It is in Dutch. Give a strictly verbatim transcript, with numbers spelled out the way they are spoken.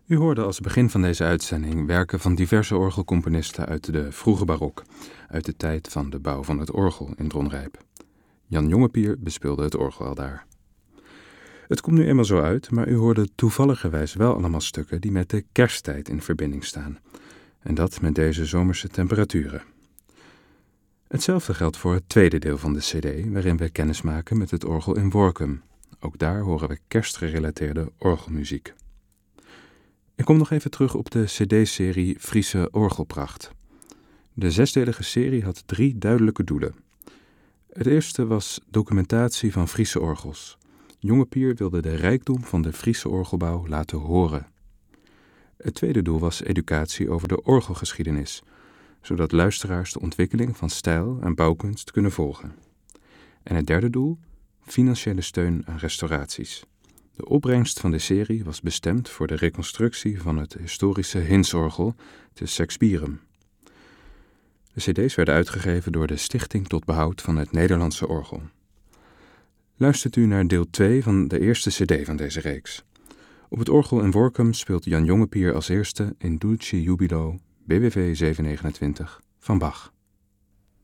U hoorde als begin van deze uitzending werken van diverse orgelcomponisten uit de vroege barok, uit de tijd van de bouw van het orgel in Dronrijp. Jan Jongepier bespeelde het orgel aldaar. Het komt nu eenmaal zo uit, maar u hoorde toevalligerwijs wel allemaal stukken die met de kersttijd in verbinding staan. En dat met deze zomerse temperaturen. Hetzelfde geldt voor het tweede deel van de cd, waarin we kennis maken met het orgel in Workum. Ook daar horen we kerstgerelateerde orgelmuziek. Ik kom nog even terug op de cd-serie Friese Orgelpracht. De zesdelige serie had drie duidelijke doelen. Het eerste was documentatie van Friese orgels. Jongepier wilde de rijkdom van de Friese orgelbouw laten horen. Het tweede doel was educatie over de orgelgeschiedenis, zodat luisteraars de ontwikkeling van stijl en bouwkunst kunnen volgen. En het derde doel? Financiële steun aan restauraties. De opbrengst van de serie was bestemd voor de reconstructie van het historische Hinsorgel te Sexbierum. De cd's werden uitgegeven door de Stichting tot Behoud van het Nederlandse Orgel. Luistert u naar deel twee van de eerste cd van deze reeks. Op het orgel in Workum speelt Jan Jongepier als eerste in Dulci Jubilo B W V zevenhonderdnegenentwintig van Bach.